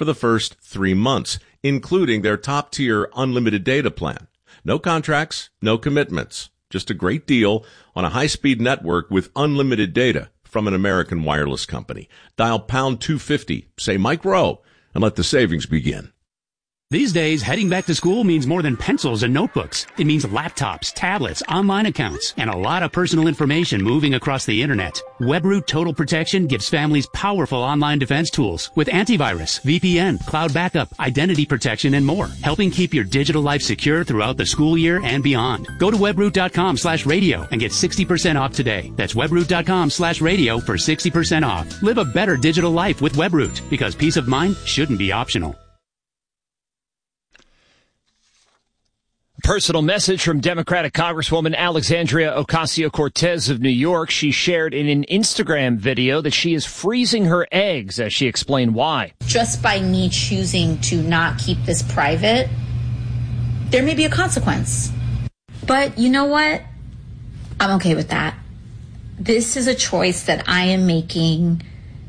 for the first 3 months, including their top-tier unlimited data plan. No contracts, no commitments. Just a great deal on a high-speed network with unlimited data from an American wireless company. Dial pound 250, say Mike Rowe, and let the savings begin. These days, heading back to school means more than pencils and notebooks. It means laptops, tablets, online accounts, and a lot of personal information moving across the internet. WebRoot Total Protection gives families powerful online defense tools with antivirus, VPN, cloud backup, identity protection, and more, helping keep your digital life secure throughout the school year and beyond. Go to webroot.com/radio and get 60% off today. That's webroot.com/radio for 60% off. Live a better digital life with WebRoot, because peace of mind shouldn't be optional. Personal message from Democratic Congresswoman Alexandria Ocasio-Cortez of New York. She shared in an Instagram video that she is freezing her eggs as she explained why. Just by me choosing to not keep this private, there may be a consequence. But you know what? I'm okay with that. This is a choice that I am making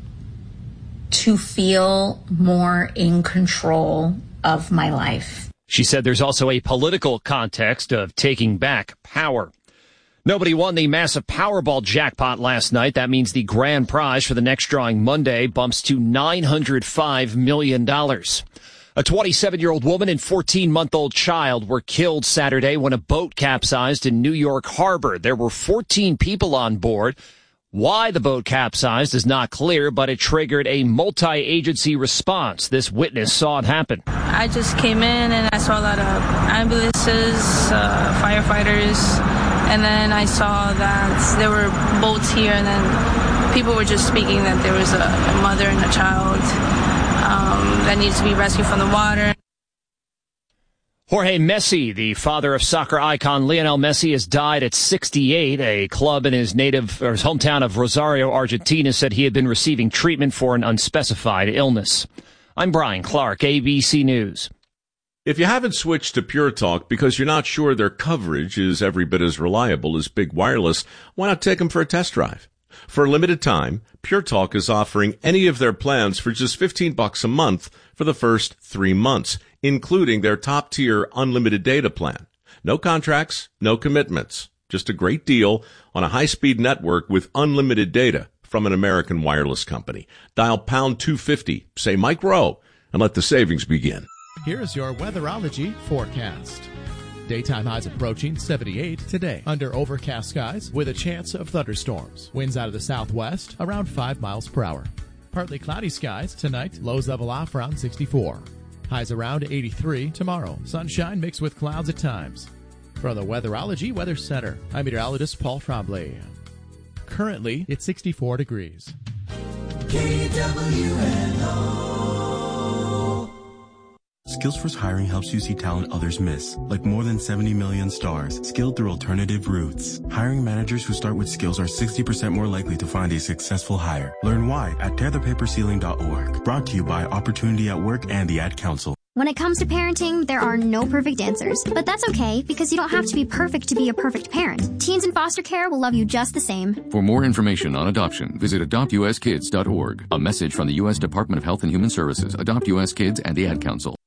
to feel more in control of my life. She said there's also a political context of taking back power. Nobody won the massive Powerball jackpot last night. That means the grand prize for the next drawing Monday bumps to $905 million. A 27-year-old woman and 14-month-old child were killed Saturday when a boat capsized in New York Harbor. There were 14 people on board. Why the boat capsized is not clear, but it triggered a multi-agency response. This witness saw it happen. I just came in and I saw a lot of ambulances, firefighters, and then I saw that there were boats here, and then people were just speaking that there was a mother and a child that needed to be rescued from the water. Jorge Messi, the father of soccer icon Lionel Messi, has died at 68. A club in his hometown of Rosario, Argentina, said he had been receiving treatment for an unspecified illness. I'm Brian Clark, ABC News. If you haven't switched to Pure Talk because you're not sure their coverage is every bit as reliable as Big Wireless, why not take them for a test drive? For a limited time, Pure Talk is offering any of their plans for just $15 a month for the first 3 months, including their top-tier unlimited data plan. No contracts, no commitments. Just a great deal on a high-speed network with unlimited data from an American wireless company. Dial pound 250, say Mike Rowe, and let the savings begin. Here's your weatherology forecast. Daytime highs approaching 78 today under overcast skies with a chance of thunderstorms. Winds out of the southwest around 5 miles per hour. Partly cloudy skies tonight, lows level off around 64. Highs around 83 tomorrow. Sunshine mixed with clouds at times. From the Weatherology Weather Center, I'm meteorologist Paul Tremblay. Currently, it's 64 degrees. KWNO. Skillsforce Hiring helps you see talent others miss, like more than 70 million stars, skilled through alternative routes. Hiring managers who start with skills are 60% more likely to find a successful hire. Learn why at tearthepaperceiling.org. Brought to you by Opportunity at Work and the Ad Council. When it comes to parenting, there are no perfect answers. But that's okay, because you don't have to be perfect to be a perfect parent. Teens in foster care will love you just the same. For more information on adoption, visit adoptuskids.org. A message from the U.S. Department of Health and Human Services, Adopt U.S. Kids, and the Ad Council.